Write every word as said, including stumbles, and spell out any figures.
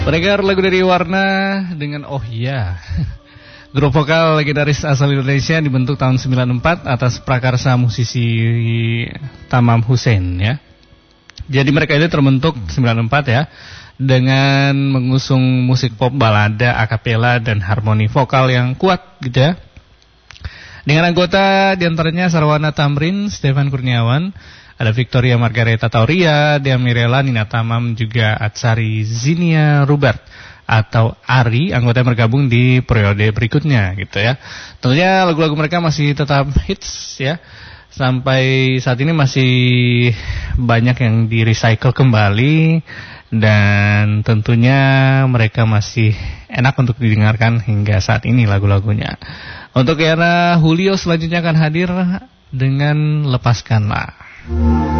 Pendengar lagu dari Warna dengan Oh Ya. Grup vokal legendaris asal Indonesia dibentuk tahun sembilan puluh empat atas prakarsa musisi Tamam Hussein ya. Jadi mereka itu terbentuk sembilan puluh empat ya, dengan mengusung musik pop balada, akapela dan harmoni vokal yang kuat gitu ya. Dengan anggota diantaranya Sarwana Tamrin, Stefan Kurniawan, ada Victoria Margareta Tauria, Dea Mirella, Nina Tamam, juga Atsari Zinia Rubert atau Ari, anggota yang bergabung di periode berikutnya gitu ya. Tentunya lagu-lagu mereka masih tetap hits ya. Sampai saat ini masih banyak yang di-recycle kembali dan tentunya mereka masih enak untuk didengarkan hingga saat ini lagu-lagunya. Untuk era Julio selanjutnya akan hadir dengan Lepaskanlah.